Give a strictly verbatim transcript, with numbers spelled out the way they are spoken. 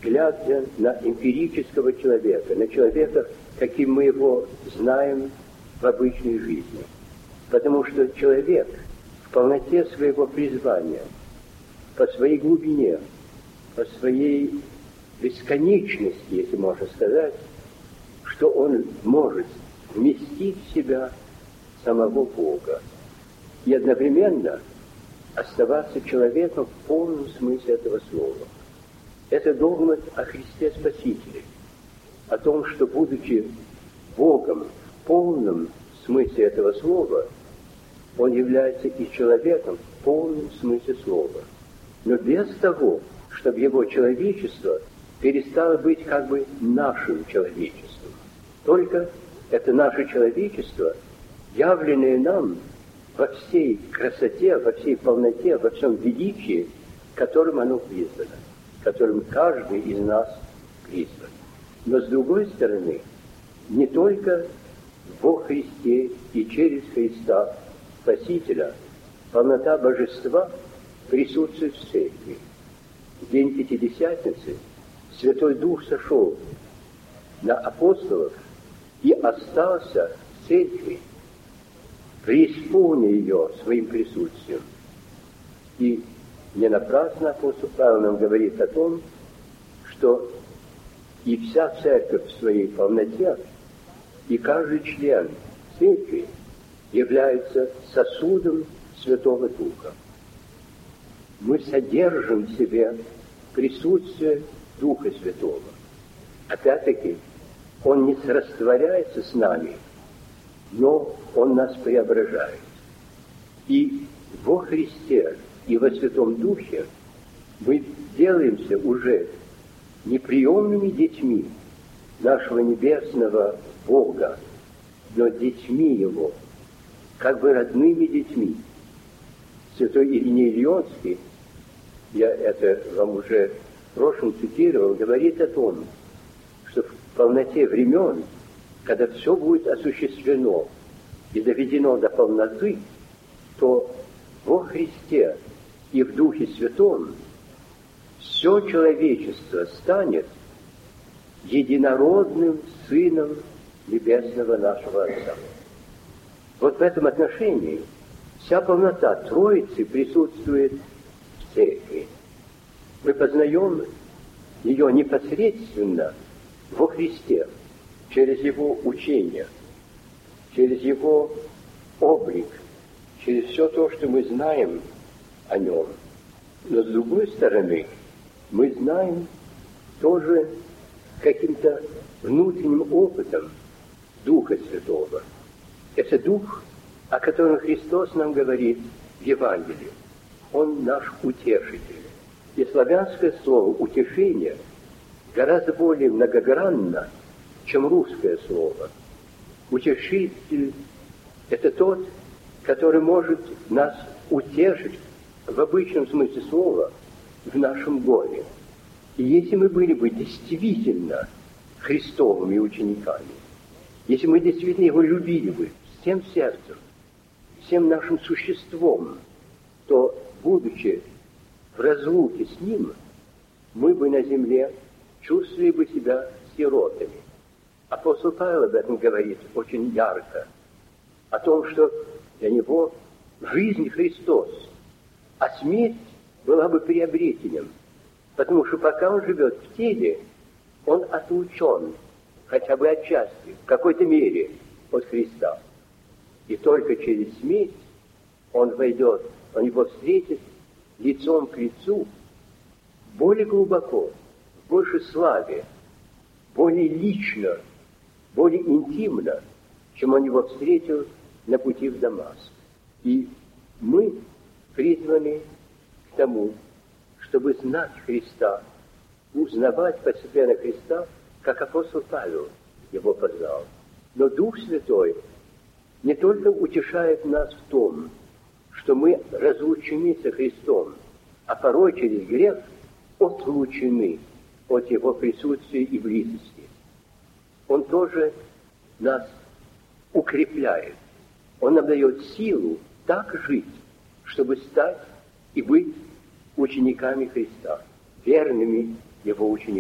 глядя на эмпирического человека, на человека, каким мы его знаем в обычной жизни. Потому что человек в полноте своего призвания, по своей глубине, по своей бесконечности, если можно сказать, что он может вместить в себя самого Бога и одновременно оставаться человеком в полном смысле этого слова. Это догмат о Христе Спасителе, о том, что, будучи Богом в полном смысле этого слова, он является и человеком в полном смысле слова. Но без того, чтобы его человечество перестало быть как бы нашим человечеством. Только это наше человечество, явленное нам во всей красоте, во всей полноте, во всем величии, которым оно призвано, которым каждый из нас призван. Но с другой стороны, не только во Христе и через Христа, Спасителя, полнота Божества присутствует в Церкви. В день Пятидесятницы Святой Дух сошел на апостолов и остался в Церкви, преисполнив ее своим присутствием. И не напрасно апостол Павел нам говорит о том, что и вся Церковь в своей полноте, и каждый член Церкви является сосудом Святого Духа. Мы содержим в себе присутствие Духа Святого. Опять-таки, Он не растворяется с нами, но Он нас преображает. И во Христе и во Святом Духе мы делаемся уже неприемными детьми нашего небесного Бога, но детьми Его, как бы родными детьми. Святой Ириней Лионский, я это вам уже в прошлом цитировал, говорит о том, что в полноте времен, когда все будет осуществлено и доведено до полноты, то во Христе и в Духе Святом все человечество станет единородным Сыном Небесного нашего Отца. Вот в этом отношении вся полнота Троицы присутствует в Церкви. Мы познаем ее непосредственно во Христе, через Его учение, через Его облик, через все то, что мы знаем о Нем. Но с другой стороны, мы знаем тоже каким-то внутренним опытом Духа Святого. Это Дух, о котором Христос нам говорит в Евангелии. Он наш утешитель. И славянское слово «утешение» гораздо более многогранно, чем русское слово. Утешитель – это тот, который может нас утешить в обычном смысле слова в нашем горе. И если мы были бы действительно Христовыми учениками, если мы действительно Его любили бы всем сердцем, всем нашим существом, то, будучи в разлуке с Ним, мы бы на земле чувствовали бы себя сиротами. Апостол Павел об этом говорит очень ярко, о том, что для него жизнь Христос, а смерть была бы приобретением, потому что пока он живет в теле, он отлучен, хотя бы отчасти, в какой-то мере, от Христа. И только через смерть он войдет, он его встретит лицом к лицу, более глубоко, в большей славе, более лично, более интимно, чем он его встретил на пути в Дамаск. И мы призваны к тому, чтобы знать Христа, узнавать постепенно Христа, как апостол Павел его познал. Но Дух Святой не только утешает нас в том, что мы разлучены со Христом, а порой через грех отлучены от Его присутствия и близости. Он тоже нас укрепляет. Он нам дает силу так жить, чтобы стать и быть учениками Христа, верными Его учениками.